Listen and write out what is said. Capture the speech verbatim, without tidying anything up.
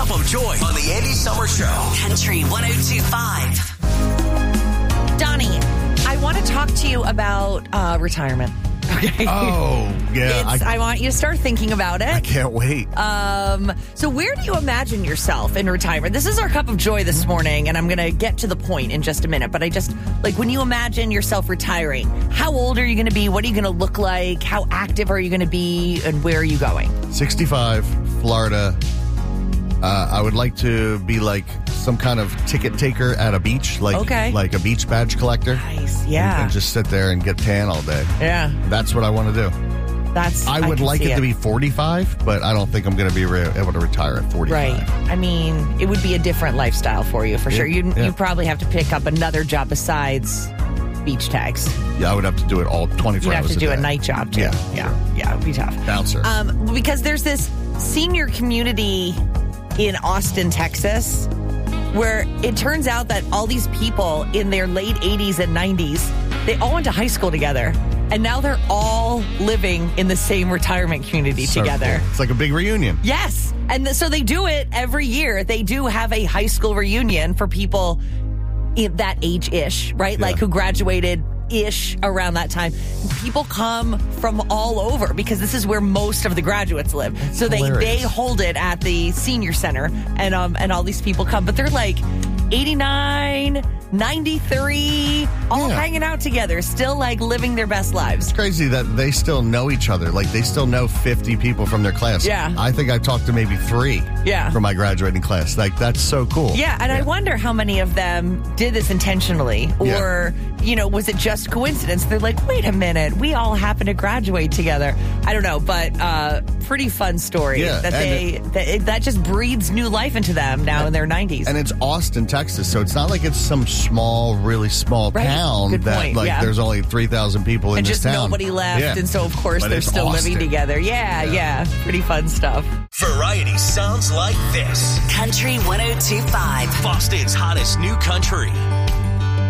Cup of Joy on the Andy Summer Show. Country one oh two point five. Donnie, I want to talk to you about uh, retirement. Okay. Oh, yeah. It's, I, I want you to start thinking about it. I can't wait. Um, so where do you imagine yourself in retirement? This is our Cup of Joy this morning, and I'm going to get to the point in just a minute. But I just, like, when you imagine yourself retiring, how old are you going to be? What are you going to look like? How active are you going to be? And where are you going? sixty-five, Florida. Uh, I would like to be like some kind of ticket taker at a beach, like Okay. like a beach badge collector. Nice, yeah. And, and just sit there and get tan all day. Yeah. That's what I want to do. That's. I would can like see it, to be forty-five, but I don't think I'm going to be re- able to retire at forty-five. Right. I mean, it would be a different lifestyle for you, for sure. Yeah, You yeah. you probably have to pick up another job besides beach tags. Yeah, I would have to do it all twenty-four You'd have hours to do a a day. night job, too. Yeah, Yeah. Yeah, it would be tough. Bouncer. Um, because there's this senior community in Austin, Texas, where it turns out that all these people in their late eighties and nineties, they all went to high school together. And now they're all living in the same retirement community So together. cool. It's like a big reunion. Yes. And th- so they do it every year. They do have a high school reunion for people in that age-ish, right? Yeah. Like who graduated ish around that time. People come from all over because this is where most of the graduates live. So they, hilarious. they hold it at the senior center, and um and all these people come, but they're like eighty-nine, ninety-three, all Yeah. hanging out together, still like living their best lives. It's crazy that they still know each other. Like, they still know fifty people from their class. Yeah. I think I talked to maybe three Yeah. from my graduating class. Like, that's so cool. Yeah, and I wonder how many of them did this intentionally, or, you know, was it just coincidence? They're like, wait a minute, we all happen to graduate together. I don't know, but uh, pretty fun story Yeah, that and they it- that, it, that just breathes new life into them now in their nineties. And it's Austin, Texas, so it's not like it's some small, really small Right. town Good that, point, like, yeah. there's only three thousand people in and this just town. nobody left, Yeah. and so of course But they're it's still Austin. living together. Yeah, yeah, Yeah. pretty fun stuff. Variety sounds like this. Country one oh two point five. Boston's hottest new country.